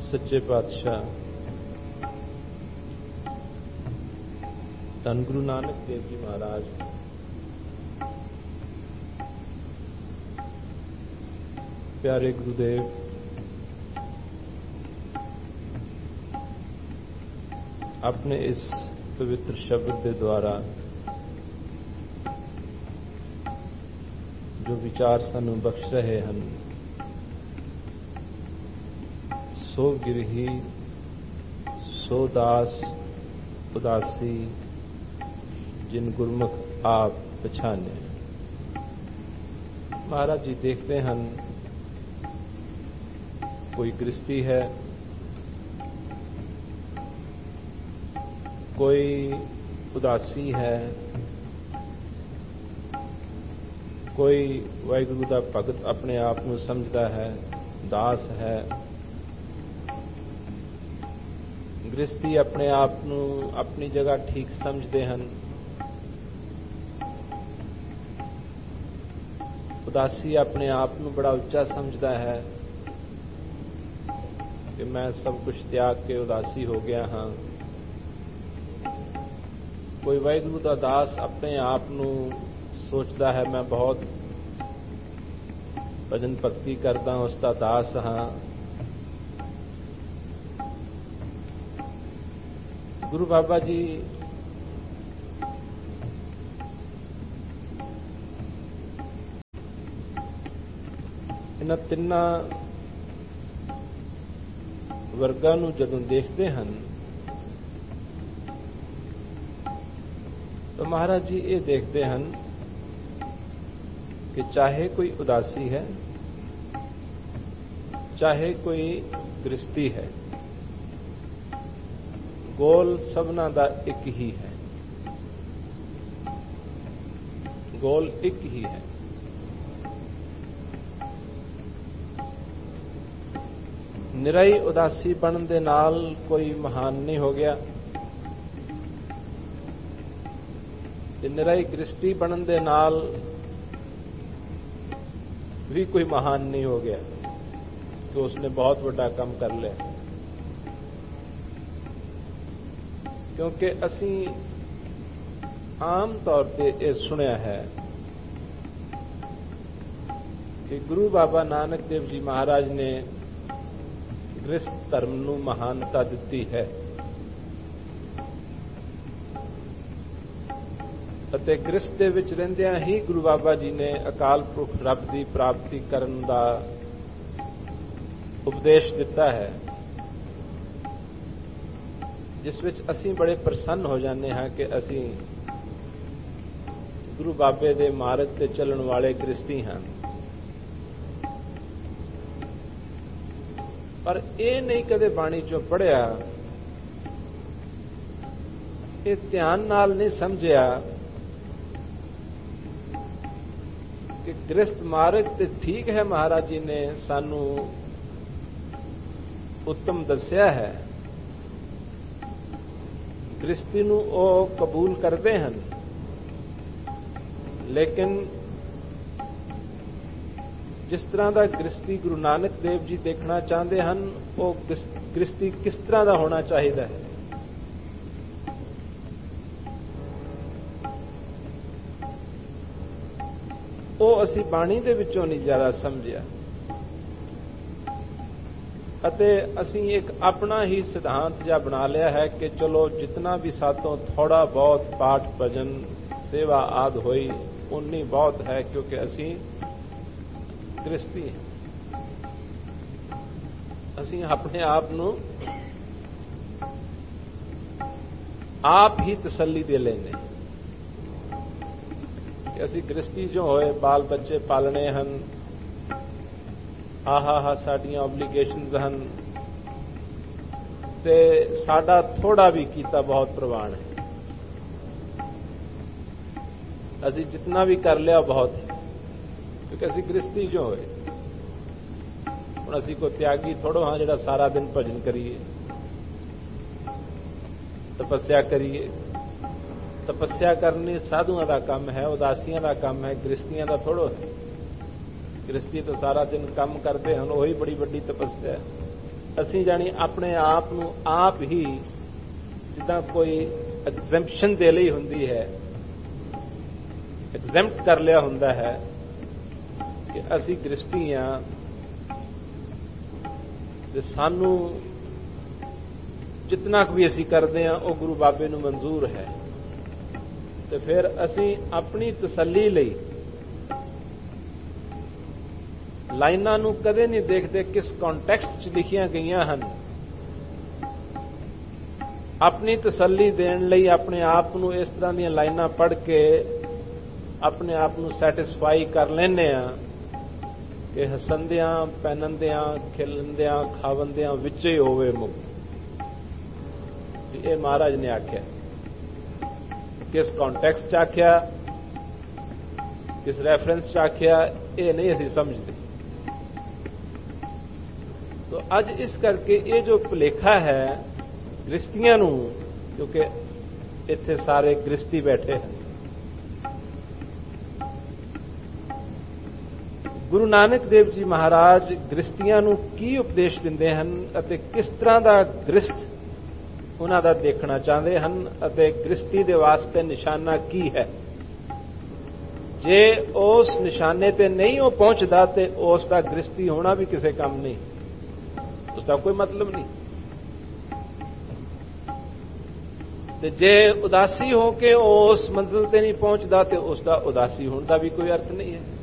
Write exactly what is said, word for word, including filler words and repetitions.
सच्चे पातशाह धन गुरु नानक देव जी महाराज प्यारे गुरुदेव, अपने इस पवित्र शब्द के द्वारा जो विचार सानू बख्श रहे हैं, सो गिरही सो दास उदासी जिन गुरमुख आप पछाने। महाराज जी देखते हैं कोई गृहस्थी है, कोई उदासी है, कोई वाहिगुरु दा भगत अपने आप को समझता है, दास है। गृहस्थी अपने आप को अपनी जगह ठीक समझते हैं, उदासी अपने आप को बड़ा उच्चा समझता है कि मैं सब कुछ त्याग के उदासी हो गया हाँ। कोई वाहिगुरु दा दास अपने आप को सोचता है मैं बहुत भजन भक्ति करता हूं, उसका दास हाँ। गुरु बाबा जी इन्हां तिन्ना वर्गां नूं जदों देखते हैं तो महाराज जी ये देखते हैं कि चाहे कोई उदासी है, चाहे कोई गृहस्थी है, गोल सबना दा एक ही है, गोल एक ही है। निराई उदासी बनन दे नाल कोई महान नहीं हो गया, ते निराई गृहस्थी बनन दे नाल भी कोई महान नहीं हो गया कि उसने बहुत बड़ा काम कर लिया। क्योंकि असी आम तौर पे ये सुनिया है कि गुरु बाबा नानक देव जी महाराज ने गृहस्थ धर्म नूं महानता दिती है ਅਤੇ गृहस्थ ਦੇ ਵਿੱਚ ਰਹਿੰਦਿਆਂ ही गुरु बाबा जी ने अकाल पुरख रब की प्राप्ति करन दा उपदेश दिता है, जिस विच असीं बड़े प्रसन्न हो जाते हैं कि असीं गुरु बाबे दे मार्ग ते चलण वाले गृहस्थी हैं। पर यह नहीं कदे बाणी चों पढ़िया, ये ध्यान नाल नहीं समझिया कि गृहस्थ मार्ग ते ठीक है, महाराज जी ने सानू उत्तम दस्या है। गृहस्थी नूं ओह कबूल करते हैं, लेकिन जिस तरह का गृहस्थी गुरु नानक देव जी देखना चाहते हैं, वो गृहस्थी किस तरह का होना चाहिए है। वो असी बाणी दे विचों नहीं ज्यादा समझिया अते असी एक अपना ही सिद्धांत जिहा बना लिया है कि चलो जितना भी सातों थोड़ा बहुत पाठ भजन सेवा आदि होई उन्नी बहुत है, क्योंकि असी गृहस्थी है। असी अपने आप नूं आप ही तसल्ली दे लेने कि असी गृहस्थी जो होए बाल बच्चे पालने हैं, आहा हा साडियां ओबलीगेशनस हैं, ते साडा थोड़ा भी कीता बहुत प्रवान है। असी जितना भी कर लिया बहुत है, क्योंकि असी गृहस्थी जो होए हुण असी को त्यागी थोड़ो हाँ जिहड़ा सारा दिन भजन करिए, तपस्या करिए। तपस्या करनी साधुओं का काम है, उदासियों का काम है, गृहस्थियों का थोड़ो है। गृहस्थी तो सारा दिन काम करते हैं, वही बड़ी बड़ी तपस्या है। ਅਸੀਂ ਜਾਣੀ ਆਪਣੇ ਆਪ ਨੂੰ ਆਪ ਹੀ ਜਿੱਦਾਂ ਕੋਈ ਐਗਜ਼ੈਂਪਸ਼ਨ ਦੇ ਲਈ ਹੁੰਦੀ ਹੈ, ਐਗਜ਼ੈਂਪਟ ਕਰ ਲਿਆ ਹੁੰਦਾ ਹੈ ਕਿ ਅਸੀਂ ਗ੍ਰਸਤੀ ਹਾਂ ਤੇ ਸਾਨੂੰ ਜਿਤਨਾ ਕੁ ਵੀ ਅਸੀਂ ਕਰਦੇ ਹਾਂ ਉਹ ਗੁਰੂ ਬਾਬੇ ਨੂੰ ਮਨਜ਼ੂਰ ਹੈ। ਤੇ ਫਿਰ ਅਸੀਂ ਆਪਣੀ ਤਸੱਲੀ ਲਈ ਲਾਈਨਾਂ ਨੂੰ ਕਦੇ ਨਹੀਂ ਦੇਖਦੇ ਕਿਸ ਕੰਟੈਕਸਟ 'ਚ ਲਿਖੀਆਂ ਗਈਆਂ ਹਨ। ਆਪਣੀ ਤਸੱਲੀ ਦੇਣ ਲਈ ਆਪਣੇ ਆਪ ਨੂੰ ਇਸ ਤਰ੍ਹਾਂ ਦੀਆਂ ਲਾਈਨਾਂ ਪੜ੍ਹ ਕੇ ਆਪਣੇ ਆਪ ਨੂੰ ਸੈਟੀਸਫਾਈ ਕਰ ਲੈਂਦੇ ਆ ਕਿ ਹੱਸੰਦਿਆਂ ਪਹਿਨੰਦਿਆਂ ਖਿਲੰਦਿਆਂ ਖਾਵੰਦਿਆਂ ਵਿੱਚ ਹੀ ਹੋਵੇ ਮੁਕਤ। ਇਹ ਮਹਾਰਾਜ ਨੇ ਆਖਿਆ, ਕਿਸ ਕੰਟੈਕਸਟ 'ਚ ਆਖਿਆ, ਕਿਸ ਰੈਫਰੈਂਸ 'ਚ ਆਖਿਆ, ਇਹ ਨਹੀਂ ਅਸੀਂ ਸਮਝਦੇ। तो ਅੱਜ ਇਸ ਕਰਕੇ ਇਹ ਜੋ ਭੁਲੇਖਾ ਹੈ ਗ੍ਰਸਤੀਆਂ ਨੂੰ, ਕਿਉਂਕਿ ਇੱਥੇ ਸਾਰੇ ਗ੍ਰਸਤੀ ਬੈਠੇ ਹਨ, ਗੁਰੂ ਨਾਨਕ ਦੇਵ ਜੀ ਮਹਾਰਾਜ ਗ੍ਰਸਤੀਆਂ ਨੂੰ ਕੀ ਉਪਦੇਸ਼ ਦਿੰਦੇ ਹਨ ਅਤੇ ਕਿਸ ਤਰ੍ਹਾਂ ਦਾ ਗ੍ਰਸਤ ਉਹਨਾਂ ਦਾ ਦੇਖਣਾ ਚਾਹੁੰਦੇ ਹਨ ਅਤੇ ਗ੍ਰਸਤੀ ਦੇ ਵਾਸਤੇ ਨਿਸ਼ਾਨਾ ਕੀ ਹੈ। ਜੇ ਉਸ ਨਿਸ਼ਾਨੇ ਤੇ ਨਹੀਂ ਉਹ ਪਹੁੰਚਦਾ ਤੇ ਉਸ ਦਾ ਗ੍ਰਸਤੀ ਹੋਣਾ ਵੀ ਕਿਸੇ ਕੰਮ ਨਹੀਂ, उसका कोई मतलब नहीं। ਤੇ ਜੇ ਉਦਾਸੀ ਹੋ ਕੇ ਉਸ ਮੰਜ਼ਿਲ ਤੇ ਨਹੀਂ ਪਹੁੰਚਦਾ ਤੇ ਉਸ ਦਾ ਉਦਾਸੀ ਹੋਣ ਦਾ ਵੀ ਕੋਈ ਅਰਥ ਨਹੀਂ ਹੈ।